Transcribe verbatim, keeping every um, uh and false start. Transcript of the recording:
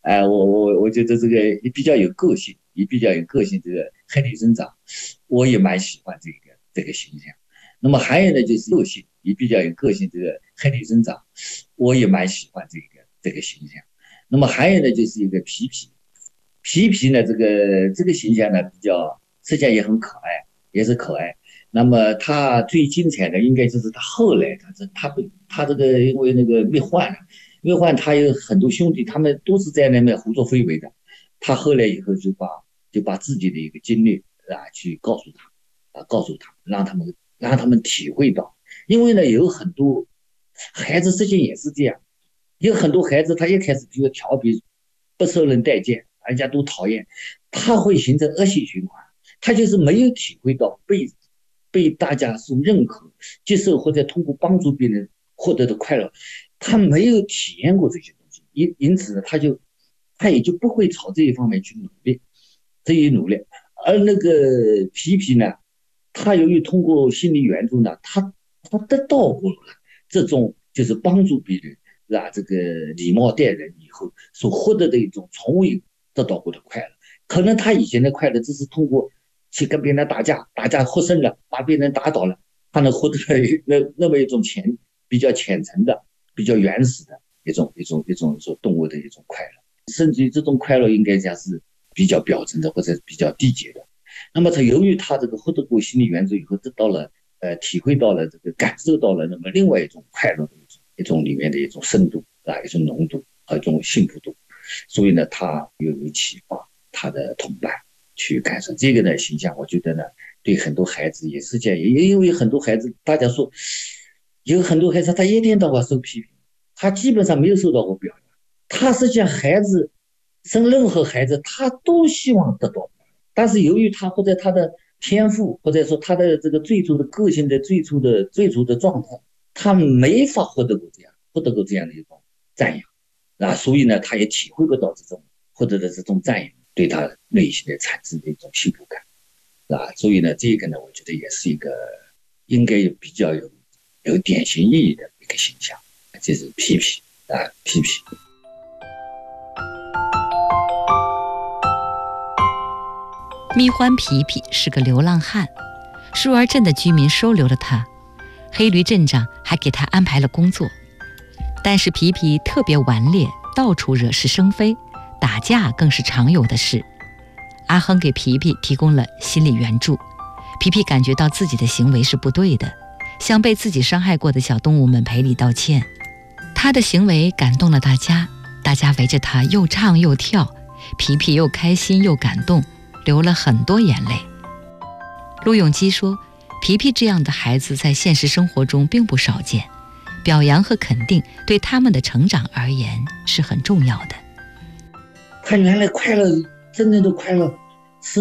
哎，我我我觉得这个也比较有个性，也比较有个性。这个海底村长，我也蛮喜欢这个这个形象。那么还有呢，就是个性也比较有个性。这个海底村长，我也蛮喜欢这个这个形象。那么还有呢，就是一个皮皮，皮皮呢，这个这个形象呢，比较实际上也很可爱，也是可爱。那么他最精彩的应该就是他后来，他这他不他这个因为那个灭患了，灭患他有很多兄弟，他们都是在那边胡作非为的。他后来以后就把就把自己的一个经历啊去告诉他啊，告诉他们，让他们让他们体会到。因为呢，有很多孩子实际也是这样，有很多孩子他一开始比较调皮，不受人待见，人家都讨厌，他会形成恶性循环。他就是没有体会到被被大家所认可、接受，或者通过帮助别人获得的快乐，他没有体验过这些东西，因因此呢，他就他也就不会朝这一方面去努力，这一努力。而那个皮皮呢，他由于通过心理援助呢，他他得到过了这种就是帮助别人啊，这个礼貌待人以后所获得的一种从未得到过的快乐。可能他以前的快乐只是通过去跟别人打架，打架获胜了，把别人打倒了，他能获得那那么一种浅比较浅层的、比较原始的一种一种一种一种动物的一种快乐，甚至于这种快乐应该讲是比较表层的或者比较低级的。那么他由于他这个获得过心理援助以后，得到了呃体会到了这个感受到了那么另外一种快乐的一种一种里面的一种深度啊，一种浓度和一种幸福度，所以呢，他又有启发他的同伴去感受这个的形象。我觉得呢，对很多孩子也是这样，也因为很多孩子，大家说有很多孩子他一天到晚受批评，他基本上没有受到过表扬。他实际上孩子生任何孩子，他都希望得到，但是由于他或者他的天赋，或者说他的这个最初的个性的最初的最初的状态，他没法获得过这样获得过这样的一种赞扬啊，所以呢，他也体会不到这种获得的这种赞扬对他内心的产生的一种幸福感啊，所以呢，这个呢，我觉得也是一个应该有比较有有典型意义的一个形象，这是皮皮啊，皮皮。 蜜獾皮皮是个流浪汉，舒儿镇的居民收留了他，黑驴镇长还给他安排了工作。但是皮皮特别顽劣，到处惹是生非，打架更是常有的事。阿亨给皮皮提供了心理援助，皮皮感觉到自己的行为是不对的，向被自己伤害过的小动物们赔礼道歉。他的行为感动了大家，大家围着他又唱又跳，皮皮又开心又感动，流了很多眼泪。陆永基说，皮皮这样的孩子在现实生活中并不少见，表扬和肯定对他们的成长而言是很重要的。 他原来快乐，真正的快乐